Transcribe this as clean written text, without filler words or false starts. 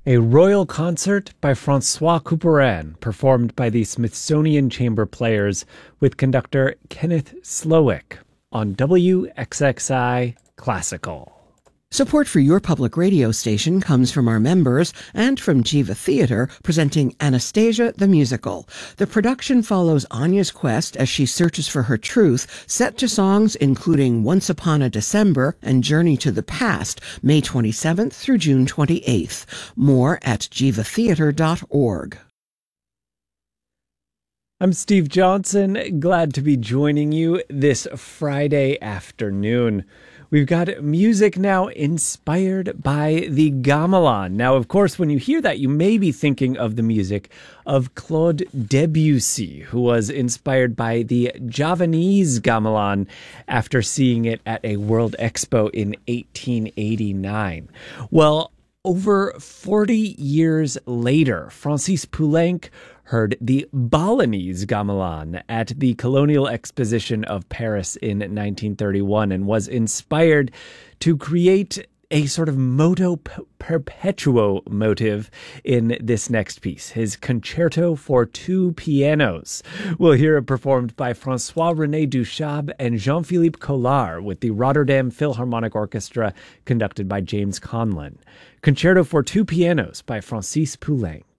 A royal concert by Francois Couperin, performed by the Smithsonian Chamber Players with conductor Kenneth Slowick on WXXI Classical. Support for your public radio station comes from our members and from Jiva Theatre, presenting Anastasia the Musical. The production follows Anya's quest as she searches for her truth, set to songs including Once Upon a December and Journey to the Past, May 27th through June 28th. More at jivatheatre.org. I'm Steve Johnson, glad to be joining you this Friday afternoon. We've got music now inspired by the gamelan. Now, of course, when you hear that, you may be thinking of the music of Claude Debussy, who was inspired by the Javanese gamelan after seeing it at a World Expo in 1889. Well, over 40 years later, Francis Poulenc heard the Balinese gamelan at the Colonial Exposition of Paris in 1931 and was inspired to create a sort of moto perpetuo motive in this next piece, his Concerto for Two Pianos. We'll hear it performed by François-René Duchab and Jean-Philippe Collard with the Rotterdam Philharmonic Orchestra conducted by James Conlon. Concerto for Two Pianos by Francis Poulenc.